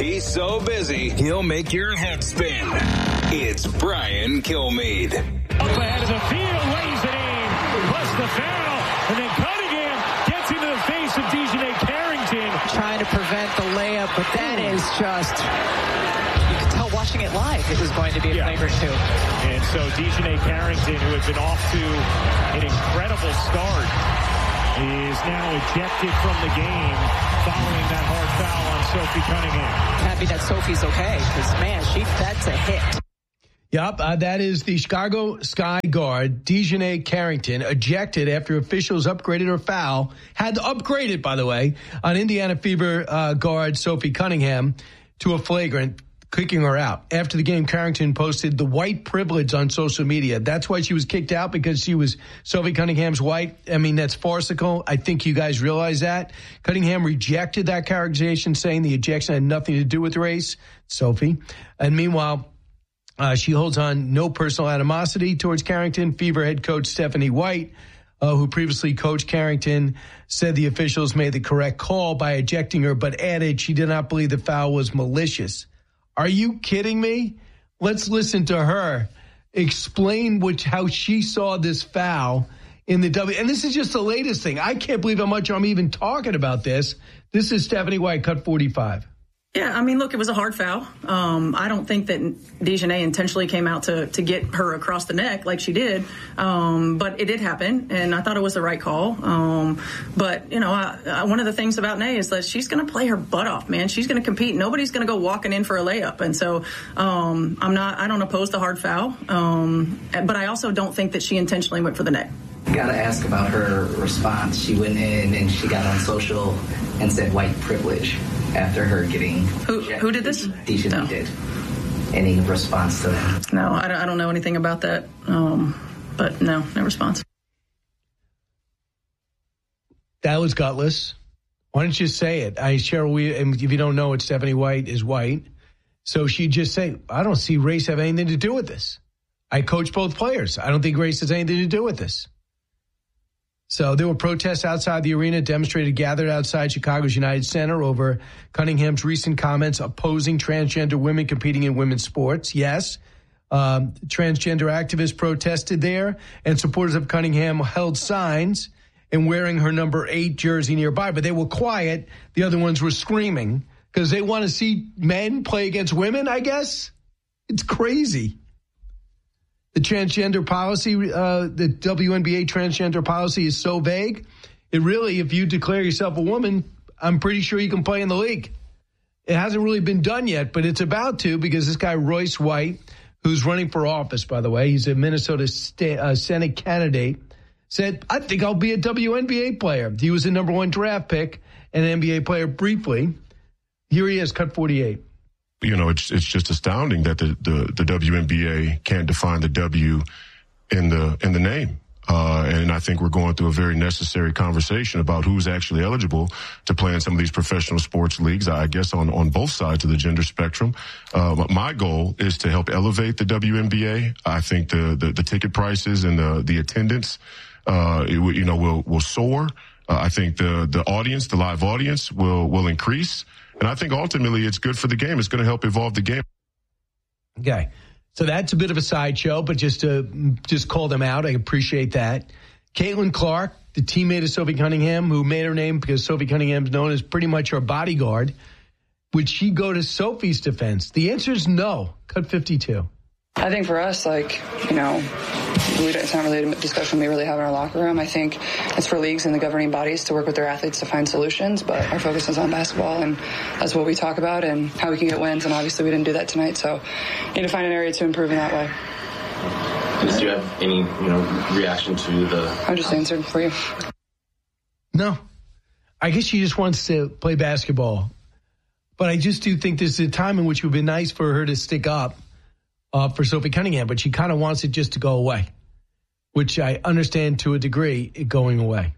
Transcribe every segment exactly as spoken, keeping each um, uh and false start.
He's so busy, he'll make your head spin. It's Brian Kilmeade. Up ahead of the field, lays it in, plus the foul, and then Cunningham gets into the face of Dejanay Carrington. Trying to prevent the layup, but that is just, you can tell watching it live, it was going to be a yeah. flagrant two. And so Dejanay Carrington, who had been off to an incredible start, is now ejected from the game following that hard foul on Sophie Cunningham. Happy that Sophie's okay, because, man, she that's a hit. Yep, uh, that is the Chicago Sky guard, Dejanay Carrington, ejected after officials upgraded her foul. Had to upgrade it, by the way, on Indiana Fever uh, guard Sophie Cunningham to a flagrant, kicking her out. After the game, Carrington posted the white privilege on social media. That's why she was kicked out, because she was Sophie Cunningham's white. I mean, that's farcical. I think you guys realize that. Cunningham rejected that characterization, saying the ejection had nothing to do with race, Sophie. And meanwhile, uh, she holds on no personal animosity towards Carrington. Fever head coach Stephanie White, uh, who previously coached Carrington, said the officials made the correct call by ejecting her, but added she did not believe the foul was malicious. Are you kidding me? Let's listen to her explain which, how she saw this foul in the W. And this is just the latest thing. I can't believe how much I'm even talking about this. This is Stephanie White, cut forty-five. Yeah, I mean, look, it was a hard foul. Um, I don't think that Dejanay intentionally came out to, to get her across the neck like she did. Um, but it did happen, and I thought it was the right call. Um, but, you know, I, I, one of the things about Nay is that she's going to play her butt off, man. She's going to compete. Nobody's going to go walking in for a layup. And so um, I'm not, I don't oppose the hard foul. Um, but I also don't think that she intentionally went for the neck. You got to ask about her response. She went in and she got on social and said white privilege after her getting... Who who did this? Dejanay no. did. Any response to that? No, I don't, I don't know anything about that. Um, but no, no response. That was gutless. Why don't you say it? I, Cheryl, we, if you don't know it, Stephanie White is white. So she just say, I don't see race have anything to do with this. I coach both players. I don't think race has anything to do with this. So there were protests outside the arena, demonstrated gathered outside Chicago's United Center over Cunningham's recent comments opposing transgender women competing in women's sports. Yes, um, transgender activists protested there, and supporters of Cunningham held signs and wearing her number eight jersey nearby. But they were quiet. The other ones were screaming because they want to see men play against women, I guess. It's crazy. The transgender policy, uh, the W N B A transgender policy is so vague. It really, if you declare yourself a woman, I'm pretty sure you can play in the league. It hasn't really been done yet, but it's about to, because this guy, Royce White, who's running for office, by the way, he's a Minnesota State, uh, Senate candidate, said, I think I'll be a W N B A player. He was the number one draft pick and an N B A player briefly. Here he is, cut forty-eight. You know, it's it's just astounding that the, the, the W N B A can't define the W in the in the name. Uh, and I think we're going through a very necessary conversation about who's actually eligible to play in some of these professional sports leagues, I guess, on, on both sides of the gender spectrum. Uh, but my goal is to help elevate the W N B A. I think the, the, the ticket prices and the, the attendance, uh, it, you know, will, will soar. Uh, I think the, the audience, the live audience will, will increase. And I think ultimately it's good for the game. It's going to help evolve the game. Okay. So that's a bit of a sideshow, but just to just call them out, I appreciate that. Caitlin Clark, the teammate of Sophie Cunningham, who made her name because Sophie Cunningham is known as pretty much her bodyguard. Would she go to Sophie's defense? The answer is no. Cut fifty-two. I think for us, like, you know, we, it's not really a discussion we really have in our locker room. I think it's for leagues and the governing bodies to work with their athletes to find solutions, but our focus is on basketball, and that's what we talk about and how we can get wins, and obviously we didn't do that tonight, so we need to find an area to improve in that way. Do you have any, you know, reaction to the... I just answered for you. No. I guess she just wants to play basketball. But I just do think this is a time in which it would be nice for her to stick up uh, for Sophie Cunningham, but she kind of wants it just to go away, which I understand to a degree, it going away.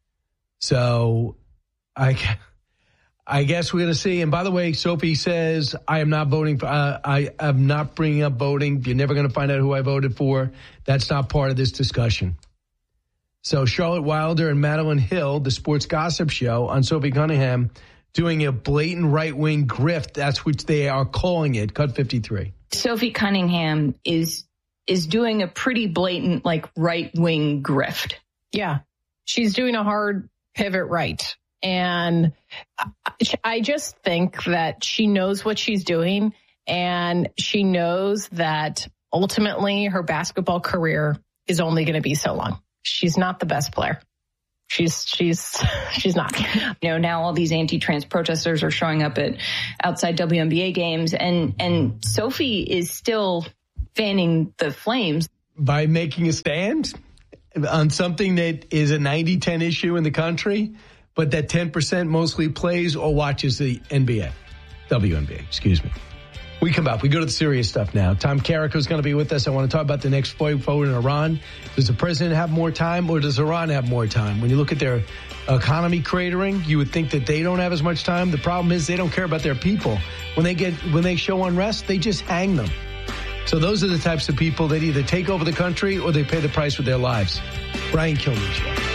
So I, I guess we're going to see. And by the way, Sophie says, I am not voting for, uh, I am not bringing up voting. You're never going to find out who I voted for. That's not part of this discussion. So Charlotte Wilder and Madeline Hill, the Sports Gossip Show on Sophie Cunningham, doing a blatant right-wing grift. That's what they are calling it. Cut fifty-three. Sophie Cunningham is is doing a pretty blatant, like, right-wing grift. Yeah. She's doing a hard pivot right. And I just think that she knows what she's doing, and she knows that ultimately her basketball career is only going to be so long. She's not the best player. She's she's she's not. You know, now all these anti-trans protesters are showing up at outside W N B A games, and and Sophie is still fanning the flames by making a stand on something that is a ninety ten issue in the country, but that ten percent mostly plays or watches the N B A, W N B A, excuse me. We come back. We go to the serious stuff now. Tom Carrico is going to be with us. I want to talk about the next fight forward in Iran. Does the president have more time, or does Iran have more time? When you look at their economy cratering, you would think that they don't have as much time. The problem is they don't care about their people. When they get when they show unrest, they just hang them. So those are the types of people that either take over the country or they pay the price with their lives. Brian Kilmeade Show.